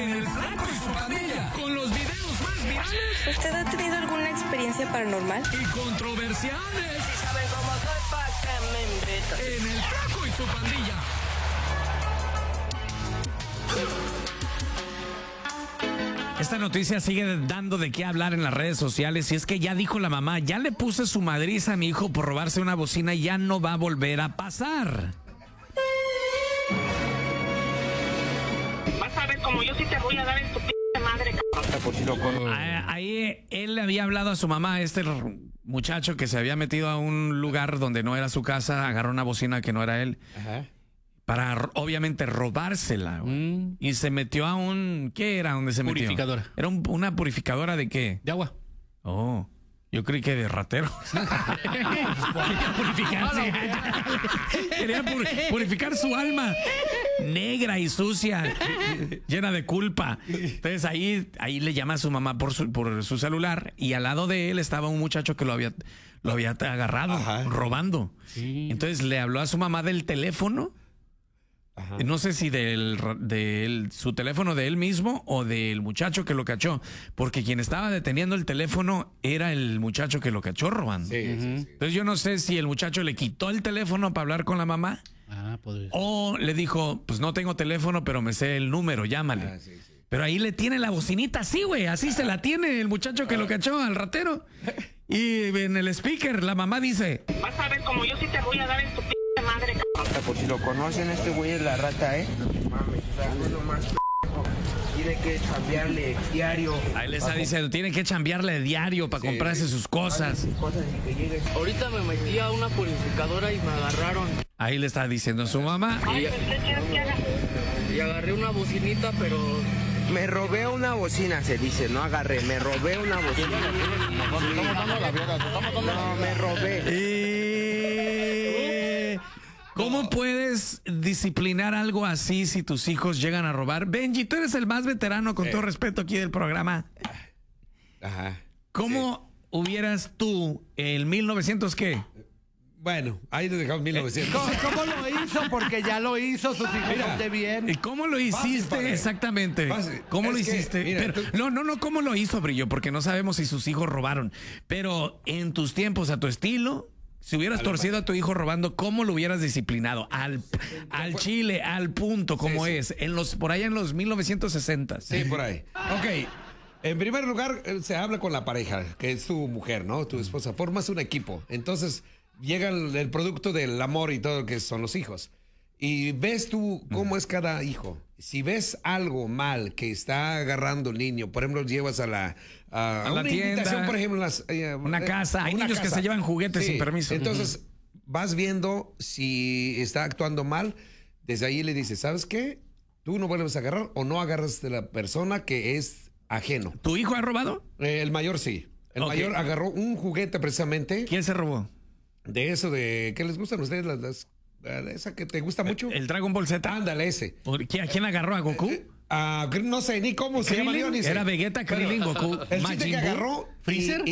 en El Flaco y su Pandilla, con los videos más virales. ¿Usted ha tenido alguna experiencia paranormal? Y controversiales. Si saben cómo soy, pa' que me invitan. En El Flaco y su Pandilla. Esta noticia sigue dando de qué hablar en las redes sociales y es que ya dijo la mamá, ya le puse su madriza a mi hijo por robarse una bocina y ya no va a volver a pasar. Vas a ver como yo sí te voy a dar en tu p*** madre, cabrón. Ahí él le había hablado a su mamá, este muchacho que se había metido a un lugar donde no era su casa, agarró una bocina que no era él. Ajá. Para obviamente robársela. Y se metió a un... ¿Qué era donde se metió? Purificadora. ¿Era una purificadora de qué? De agua. Oh, yo creí que de ratero. Quería purificarse. Quería purificar su alma negra y sucia, llena de culpa. Entonces ahí le llama a su mamá por su celular y al lado de él estaba un muchacho que lo había agarrado, ajá, robando. Sí. Entonces le habló a su mamá del teléfono. Ajá. No sé si su teléfono de él mismo o del muchacho que lo cachó, porque quien estaba deteniendo el teléfono era el muchacho que lo cachó robando. Sí, sí, sí. Entonces yo no sé si el muchacho le quitó el teléfono para hablar con la mamá Podría ser. o le dijo, pues no tengo teléfono, pero me sé el número, llámale. Sí, sí. Pero ahí le tiene la bocinita así, güey, así se la tiene el muchacho que lo cachó al ratero. Y en el speaker la mamá dice, Vas a ver como yo sí te voy a dar en tu p*** madre, cabrón. Por si lo conocen, este güey es la rata, ¿eh? No mames, o sea, uno más tiene que cambiarle diario. ahí le está diciendo, tiene que chambearle diario para comprarse sus cosas. Cosas y que llegue. Ahorita me metí a una purificadora y me agarraron. Ahí le está diciendo su mamá. Ay, pues, ¿qué quieres que haga? Y agarré una bocinita, pero... Me robé una bocina, se dice, no agarré, me robé una bocina. No, me robé. ¿Cómo puedes disciplinar algo así si tus hijos llegan a robar? Benji, tú eres el más veterano, con todo respeto, aquí del programa. Ajá. ¿Cómo hubieras tú, en 1900 qué? Bueno, ahí lo dejamos 1900. ¿Cómo lo hizo? Porque ya lo hizo, sus hijos Mira. son de bien. ¿Y cómo lo hiciste padre. exactamente? Fácil. ¿Cómo lo Es que, hiciste? mira, No, ¿cómo lo hizo, Brillo? Porque no sabemos si sus hijos robaron. Pero en tus tiempos, a tu estilo, si hubieras torcido a tu hijo robando, ¿cómo lo hubieras disciplinado? Al chile, al punto, como Sí, es. Por allá en los 1960. Sí, por ahí. Ok. En primer lugar, se habla con la pareja, que es tu mujer, ¿no? Tu esposa. Formas un equipo. Entonces, llega el producto del amor y todo lo que son los hijos. Y ves tú cómo es cada hijo. Si ves algo mal que está agarrando el niño, por ejemplo, llevas a la una tienda, invitación, por ejemplo, una casa. Hay niños que se llevan juguetes sin permiso. Entonces, vas viendo si está actuando mal. Desde ahí le dices, ¿sabes qué? Tú no vuelves a agarrar o no agarras de la persona que es ajeno. ¿Tu hijo ha robado? El mayor sí. El Ok. mayor agarró un juguete precisamente. ¿Quién se robó? De eso de... ¿Qué les gustan a ustedes? Esa que te gusta mucho. El Dragon Ball Z. Ándale, ese. ¿A quién agarró? ¿A Goku? No sé ni cómo se llama. Krillin. Yo ni sé. Era Vegeta, Krillin, Goku, El chiste Majin que Buu, agarró... Freezer.